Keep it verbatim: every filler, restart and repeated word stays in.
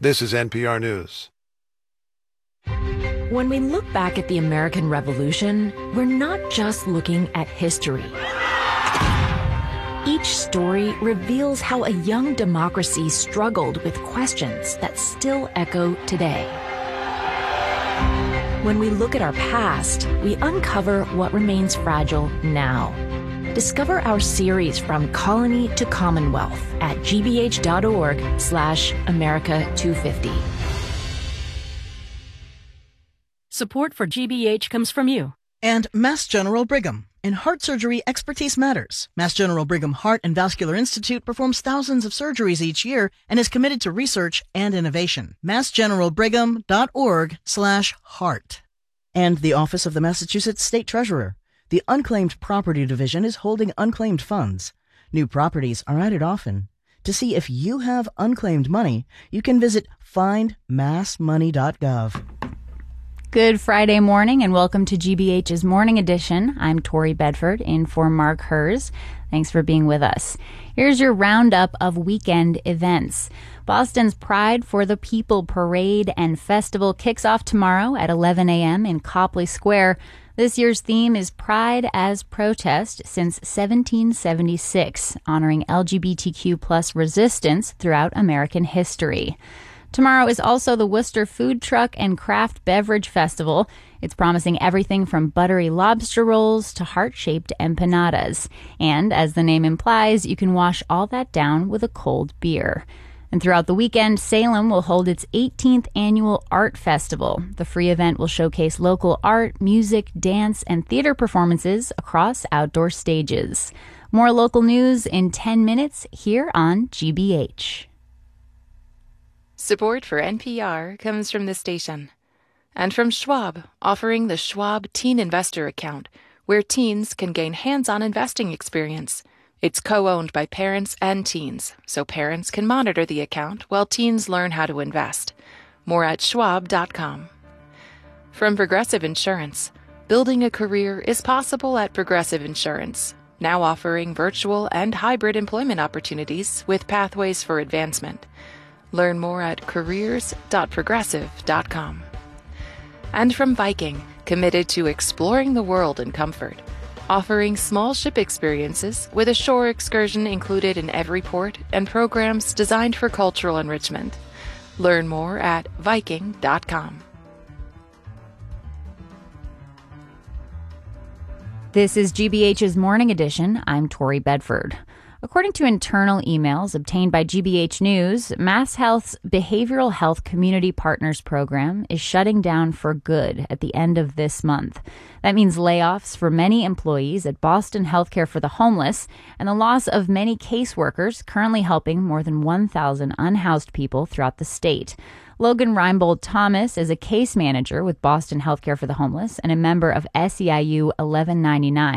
This is N P R News. When we look back at the American Revolution, we're not just looking at history. Each story reveals how a young democracy struggled with questions that still echo today. When we look at our past, we uncover what remains fragile now. Discover our series From Colony to Commonwealth at gbh.org slash America 250. Support for G B H comes from you. And Mass General Brigham. In heart surgery, expertise matters. Mass General Brigham Heart and Vascular Institute performs thousands of surgeries each year and is committed to research and innovation. mass general brigham dot org slash heart. And the Office of the Massachusetts State Treasurer. The Unclaimed Property Division is holding unclaimed funds. New properties are added often. To see if you have unclaimed money, you can visit find mass money dot gov. Good Friday morning and welcome to G B H's Morning Edition. I'm Tori Bedford in for Mark Hers. Thanks for being with us. Here's your roundup of weekend events. Boston's Pride for the People Parade and Festival kicks off tomorrow at eleven a.m. in Copley Square. This year's theme is Pride as Protest since seventeen seventy-six, honoring L G B T Q plus resistance throughout American history. Tomorrow is also the Worcester Food Truck and Craft Beverage Festival. It's promising everything from buttery lobster rolls to heart-shaped empanadas. And as the name implies, you can wash all that down with a cold beer. And throughout the weekend, Salem will hold its eighteenth annual Art Festival. The free event will showcase local art, music, dance, and theater performances across outdoor stages. More local news in ten minutes here on G B H. Support for N P R comes from the station and from Schwab, offering the Schwab Teen Investor Account, where teens can gain hands-on investing experience. It's co-owned by parents and teens, so parents can monitor the account while teens learn how to invest. More at schwab dot com. From Progressive Insurance, building a career is possible at Progressive Insurance, now offering virtual and hybrid employment opportunities with pathways for advancement. Learn more at careers dot progressive dot com. And from Viking, committed to exploring the world in comfort, offering small ship experiences with a shore excursion included in every port and programs designed for cultural enrichment. Learn more at viking dot com. This is G B H's Morning Edition. I'm Tori Bedford. According to internal emails obtained by G B H News, MassHealth's Behavioral Health Community Partners program is shutting down for good at the end of this month. That means layoffs for many employees at Boston Healthcare for the Homeless and the loss of many caseworkers currently helping more than one thousand unhoused people throughout the state. Logan Reinbold Thomas is a case manager with Boston Healthcare for the Homeless and a member of S E I U eleven ninety-nine.